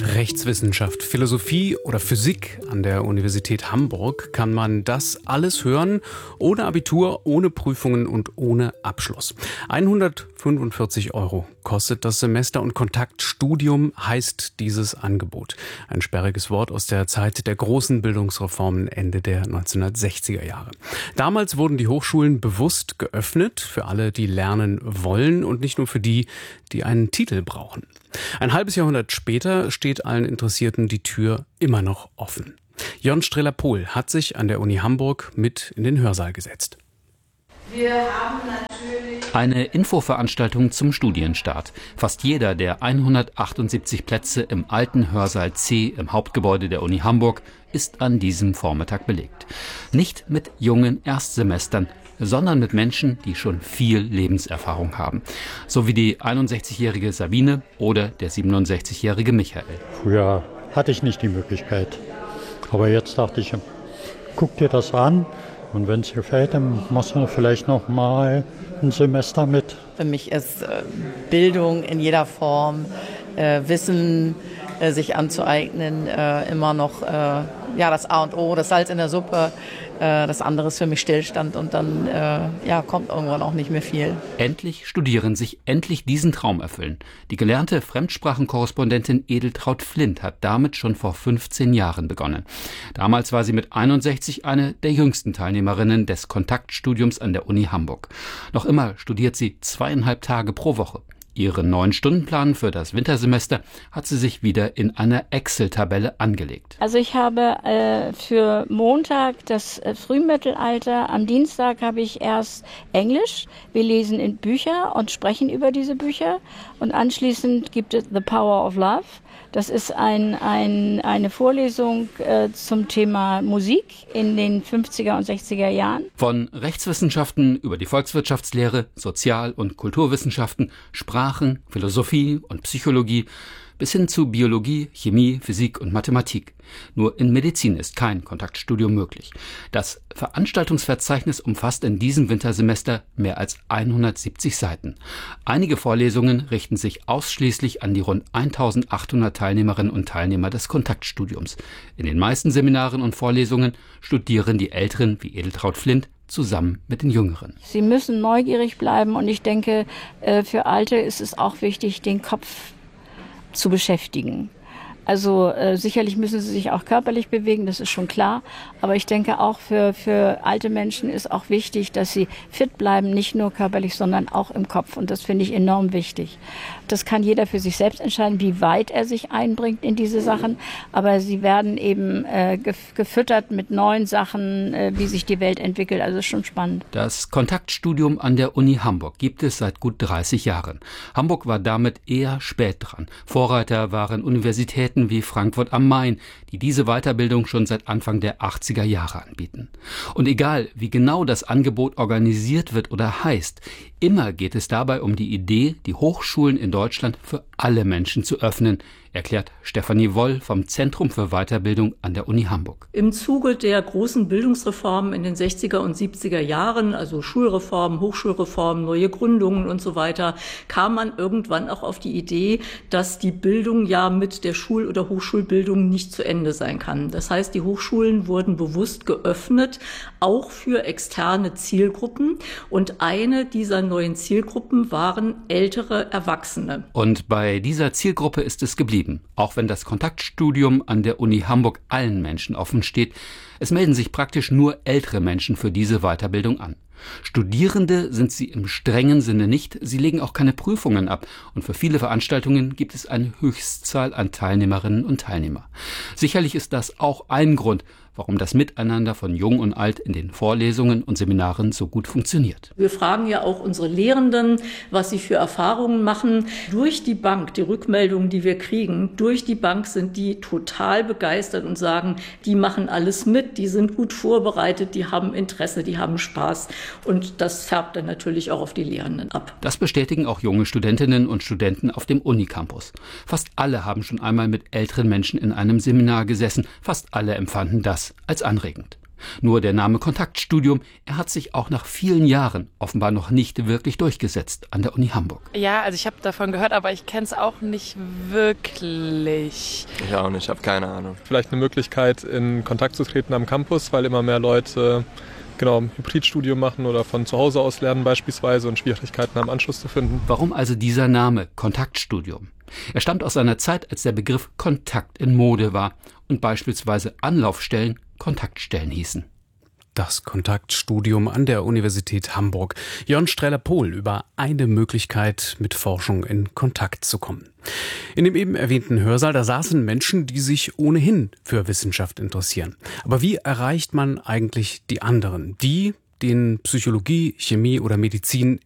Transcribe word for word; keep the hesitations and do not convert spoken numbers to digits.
Rechtswissenschaft, Philosophie oder Physik an der Universität Hamburg kann man das alles hören, ohne Abitur, ohne Prüfungen und ohne Abschluss. hundertfünfundvierzig Euro kostet das Semester und Kontaktstudium heißt dieses Angebot. Ein sperriges Wort aus der Zeit der großen Bildungsreformen Ende der neunzehnhundertsechziger Jahre. Damals wurden die Hochschulen bewusst geöffnet für alle, die lernen wollen und nicht nur für die, die einen Titel brauchen. Ein halbes Jahrhundert später steht allen Interessierten die Tür immer noch offen. Jon Strela-Pohl hat sich an der Uni Hamburg mit in den Hörsaal gesetzt. Wir haben natürlich eine Infoveranstaltung zum Studienstart. Fast jeder der hundertachtundsiebzig Plätze im alten Hörsaal C im Hauptgebäude der Uni Hamburg ist an diesem Vormittag belegt. Nicht mit jungen Erstsemestern, sondern mit Menschen, die schon viel Lebenserfahrung haben. So wie die einundsechzigjährige Sabine oder der siebenundsechzigjährige Michael. Früher hatte ich nicht die Möglichkeit. Aber jetzt dachte ich, guck dir das an. Und wenn es dir gefällt, dann machst du vielleicht noch mal ein Semester mit. Für mich ist äh, Bildung in jeder Form, äh, Wissen äh, sich anzueignen, äh, immer noch äh, ja, das A und O, das Salz in der Suppe. Äh, das andere ist für mich Stillstand und dann äh, ja, kommt irgendwann auch nicht mehr viel. Endlich studieren, sich endlich diesen Traum erfüllen. Die gelernte Fremdsprachenkorrespondentin Edeltraud Flint hat damit schon vor fünfzehn Jahren begonnen. Damals war sie mit einundsechzig eine der jüngsten Teilnehmerinnen des Kontaktstudiums an der Uni Hamburg. Noch immer studiert sie zweieinhalb Tage pro Woche. Ihren neuen Stundenplan für das Wintersemester hat sie sich wieder in einer Excel-Tabelle angelegt. Also ich habe äh, für Montag das äh, Frühmittelalter, am Dienstag habe ich erst Englisch. Wir lesen in Bücher und sprechen über diese Bücher und anschließend gibt es The Power of Love. Das ist ein, ein, eine Vorlesung äh, zum Thema Musik in den fünfziger und sechziger Jahren. Von Rechtswissenschaften über die Volkswirtschaftslehre, Sozial- und Kulturwissenschaften, Sprachen, Philosophie und Psychologie bis hin zu Biologie, Chemie, Physik und Mathematik. Nur in Medizin ist kein Kontaktstudium möglich. Das Veranstaltungsverzeichnis umfasst in diesem Wintersemester mehr als hundertsiebzig Seiten. Einige Vorlesungen richten sich ausschließlich an die rund eintausendachthundert Teilnehmerinnen und Teilnehmer des Kontaktstudiums. In den meisten Seminaren und Vorlesungen studieren die Älteren wie Edeltraud Flint zusammen mit den Jüngeren. Sie müssen neugierig bleiben und ich denke, für Alte ist es auch wichtig, den Kopf zu beschäftigen. Also äh, sicherlich müssen sie sich auch körperlich bewegen, das ist schon klar. Aber ich denke auch für, für alte Menschen ist auch wichtig, dass sie fit bleiben, nicht nur körperlich, sondern auch im Kopf. Und das finde ich enorm wichtig. Das kann jeder für sich selbst entscheiden, wie weit er sich einbringt in diese Sachen. Aber sie werden eben äh, gefüttert mit neuen Sachen, äh, wie sich die Welt entwickelt. Also ist schon spannend. Das Kontaktstudium an der Uni Hamburg gibt es seit gut dreißig Jahren. Hamburg war damit eher spät dran. Vorreiter waren Universitäten wie Frankfurt am Main, die diese Weiterbildung schon seit Anfang der achtziger Jahre anbieten. Und egal, wie genau das Angebot organisiert wird oder heißt, immer geht es dabei um die Idee, die Hochschulen in Deutschland für alle Menschen zu öffnen, erklärt Stefanie Woll vom Zentrum für Weiterbildung an der Uni Hamburg. Im Zuge der großen Bildungsreformen in den sechziger und siebziger Jahren, also Schulreformen, Hochschulreformen, neue Gründungen und so weiter, kam man irgendwann auch auf die Idee, dass die Bildung ja mit der Schul- oder Hochschulbildung nicht zu Ende sein kann. Das heißt, die Hochschulen wurden bewusst geöffnet, auch für externe Zielgruppen. Und eine dieser neuen Zielgruppen waren ältere Erwachsene. Und bei dieser Zielgruppe ist es geblieben. Auch wenn das Kontaktstudium an der Uni Hamburg allen Menschen offen steht, es melden sich praktisch nur ältere Menschen für diese Weiterbildung an. Studierende sind sie im strengen Sinne nicht, sie legen auch keine Prüfungen ab und für viele Veranstaltungen gibt es eine Höchstzahl an Teilnehmerinnen und Teilnehmer. Sicherlich ist das auch ein Grund, warum das Miteinander von Jung und Alt in den Vorlesungen und Seminaren so gut funktioniert. Wir fragen ja auch unsere Lehrenden, was sie für Erfahrungen machen. Durch die Bank, die Rückmeldungen, die wir kriegen, durch die Bank sind die total begeistert und sagen, die machen alles mit, die sind gut vorbereitet, die haben Interesse, die haben Spaß. Und das färbt dann natürlich auch auf die Lehrenden ab. Das bestätigen auch junge Studentinnen und Studenten auf dem Unicampus. Fast alle haben schon einmal mit älteren Menschen in einem Seminar gesessen. Fast alle empfanden das als anregend. Nur der Name Kontaktstudium, er hat sich auch nach vielen Jahren offenbar noch nicht wirklich durchgesetzt an der Uni Hamburg. Ja, also ich habe davon gehört, aber ich kenne es auch nicht wirklich. Ich auch nicht, ich habe keine Ahnung. Vielleicht eine Möglichkeit, in Kontakt zu treten am Campus, weil immer mehr Leute genau ein Hybridstudium machen oder von zu Hause aus lernen beispielsweise und Schwierigkeiten haben, Anschluss zu finden. Warum also dieser Name Kontaktstudium? Er stammt aus einer Zeit, als der Begriff Kontakt in Mode war und beispielsweise Anlaufstellen Kontaktstellen hießen. Das Kontaktstudium an der Universität Hamburg. Jörn Streller-Pohl über eine Möglichkeit, mit Forschung in Kontakt zu kommen. In dem eben erwähnten Hörsaal, da saßen Menschen, die sich ohnehin für Wissenschaft interessieren. Aber wie erreicht man eigentlich die anderen? Die, denen Psychologie, Chemie oder Medizin